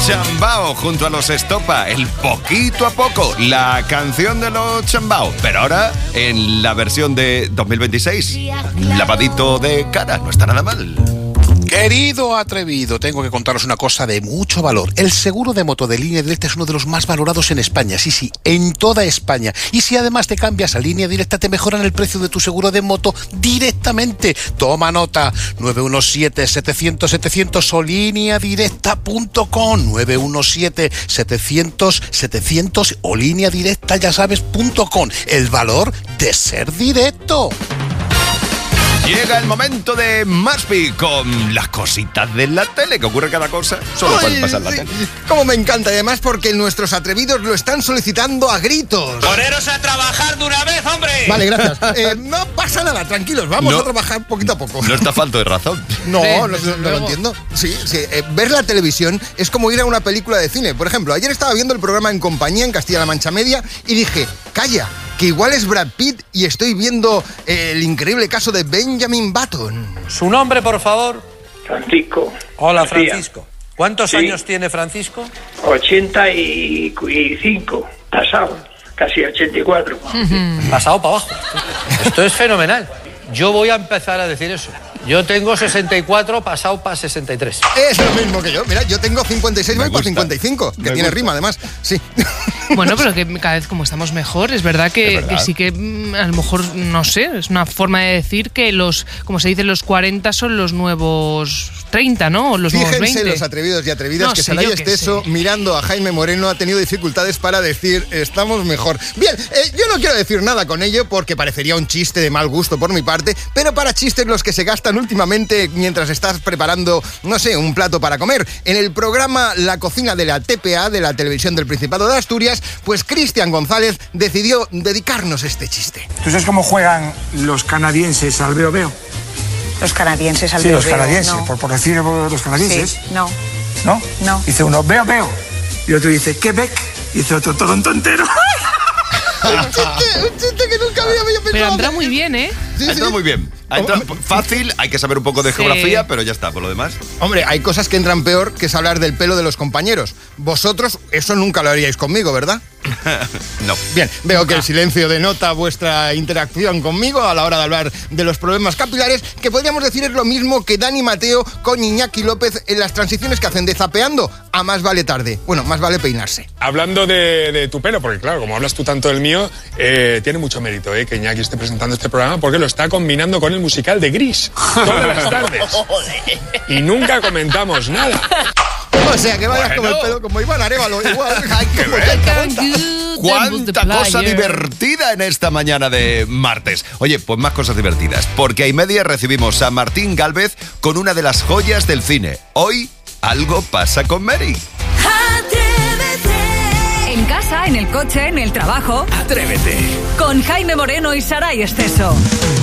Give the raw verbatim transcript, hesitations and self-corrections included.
Chambao junto a los Estopa, el Poquito a Poco, la canción de los Chambao, pero ahora en la versión de dos mil veintiséis, lavadito de cara, no está nada mal. Querido atrevido, tengo que contaros una cosa de mucho valor. El seguro de moto de Línea Directa es uno de los más valorados en España, sí, sí, en toda España. Y si además te cambias a Línea Directa, te mejoran el precio de tu seguro de moto directamente. Toma nota, nueve uno siete, setecientos, setecientos o línea directa punto com, nueve uno siete, setecientos, setecientos o línea directa, ya sabes, punto com. El valor de ser directo. Llega el momento de Maspi con las cositas de la tele, que ocurre cada cosa, solo puede pasar la sí. tele. Como me encanta, además, porque nuestros atrevidos lo están solicitando a gritos. ¡Poneros a trabajar de una vez, hombre! Vale, gracias. Eh, no pasa nada, tranquilos, vamos No, a trabajar poquito a poco. No está falto de razón. No, Sí, no, desde no, no lo luego. entiendo. Sí, sí. eh, ver la televisión es como ir a una película de cine. Por ejemplo, ayer estaba viendo el programa En Compañía en Castilla-La Mancha Media y dije, calla, que igual es Brad Pitt y estoy viendo eh, el increíble caso de Benjamin Button. Su nombre, por favor. Francisco. Hola, García. Francisco. ¿Cuántos Sí. años tiene Francisco? ochenta y cinco, pasado, casi ochenta y cuatro. Pasado para abajo. Esto es fenomenal. Yo voy a empezar a decir eso. Yo tengo sesenta y cuatro, pasado para sesenta y tres. Es lo mismo que yo. Mira, yo tengo cincuenta y seis, Me voy para gusta. cincuenta y cinco, que Me tiene gusta. rima además. Sí. Bueno, pero que cada vez como estamos mejor, es verdad que, Es verdad. que sí que mm, a lo mejor, no sé, es una forma de decir que los, como se dice, los cuarenta son los nuevos treinta, ¿no? O los nuevos Fíjense veinte. los atrevidos y atrevidas No que sé, Saray yo qué Esteso, sé. mirando a Jaime Moreno, ha tenido dificultades para decir estamos mejor. Bien, eh, yo no quiero decir nada con ello porque parecería un chiste de mal gusto por mi parte, pero para chistes los que se gastan últimamente mientras estás preparando, no sé, un plato para comer. En el programa La Cocina de la T P A, de la Televisión del Principado de Asturias, pues Cristian González decidió dedicarnos este chiste. ¿Tú sabes cómo juegan los canadienses al veo veo? Los canadienses al Sí, los veo, canadienses, no. por, por decir los canadienses. Sí, no. ¿No? No. Dice uno, veo, veo. Y otro dice, Quebec. Y dice otro, Toronto entero. un, chiste, un chiste que nunca había pensado. Pero entra muy bien, ¿eh? Sí, Ha entrado sí. muy bien. Ha entrado fácil, hay que saber un poco de Sí. geografía, pero ya está, por lo demás. Hombre, hay cosas que entran peor que es hablar del pelo de los compañeros. Vosotros eso nunca lo haríais conmigo, ¿verdad? No. Bien, veo que el silencio denota vuestra interacción conmigo a la hora de hablar de los problemas capilares, que podríamos decir es lo mismo que Dani Mateo con Iñaki López en las transiciones que hacen de Zapeando a Más vale tarde. Bueno, más vale peinarse. Hablando de, de tu pelo, porque claro, como hablas tú tanto del mío, eh, tiene mucho mérito eh, que Iñaki esté presentando este programa porque lo está combinando con el musical de Gris todas las tardes. Y nunca comentamos nada. O sea, que vayas Bueno. con el pelo como Iván Arévalo, igual. Hay que ver. Can ¡Cuánta cosa divertida en esta mañana de martes! Oye, pues más cosas divertidas, porque a y media recibimos a Martín Gálvez con una de las joyas del cine. Hoy, algo pasa con Mary. En casa, en el coche, en el trabajo. Atrévete. Con Jaime Moreno y Saray Esteso.